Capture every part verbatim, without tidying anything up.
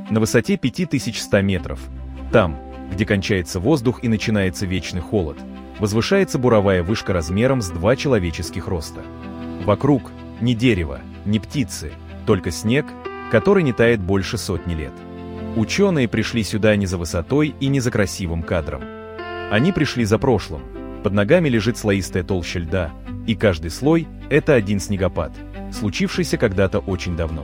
На высоте пять тысяч сто метров, там, где кончается воздух и начинается вечный холод, возвышается буровая вышка размером с два человеческих роста. Вокруг ни дерева, ни птицы, только снег, который не тает больше сотни лет. Ученые пришли сюда не за высотой и не за красивым кадром. Они пришли за прошлым. Под ногами лежит слоистая толща льда, и каждый слой – это один снегопад, случившийся когда-то очень давно.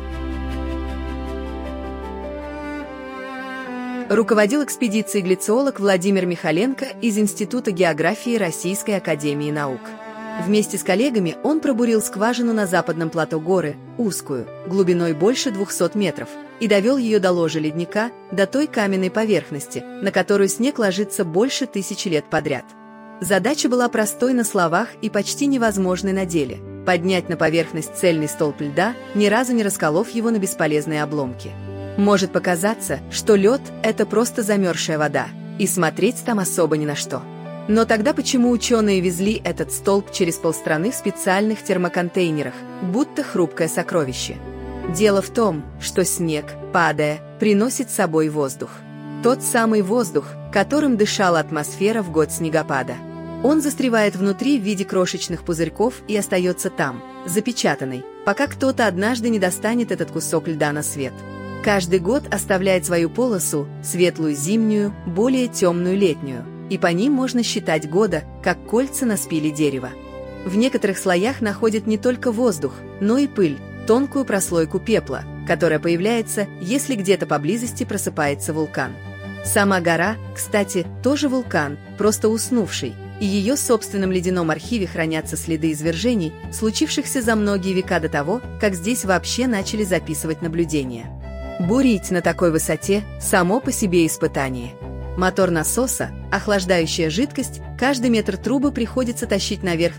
Руководил экспедицией глициолог Владимир Михаленко из Института географии Российской академии наук. Вместе с коллегами он пробурил скважину на западном плато горы, узкую, глубиной больше двухсот метров, и довел ее до ложа ледника, до той каменной поверхности, на которую снег ложится больше тысячи лет подряд. Задача была простой на словах и почти невозможной на деле – поднять на поверхность цельный столб льда, ни разу не расколов его на бесполезные обломки. Может показаться, что лед – это просто замерзшая вода, и смотреть там особо ни на что. Но тогда почему ученые везли этот столб через полстраны в специальных термоконтейнерах, будто хрупкое сокровище? Дело в том, что снег, падая, приносит с собой воздух. Тот самый воздух, которым дышала атмосфера в год снегопада. Он застревает внутри в виде крошечных пузырьков и остается там, запечатанный, пока кто-то однажды не достанет этот кусок льда на свет. Каждый год оставляет свою полосу, светлую зимнюю, более темную летнюю, и по ним можно считать года, как кольца на спиле дерева. В некоторых слоях находят не только воздух, но и пыль, тонкую прослойку пепла, которая появляется, если где-то поблизости просыпается вулкан. Сама гора, кстати, тоже вулкан, просто уснувший, и в ее собственном ледяном архиве хранятся следы извержений, случившихся за многие века до того, как здесь вообще начали записывать наблюдения. Бурить на такой высоте – само по себе испытание. Мотор насоса, охлаждающая жидкость, каждый метр трубы приходится тащить наверх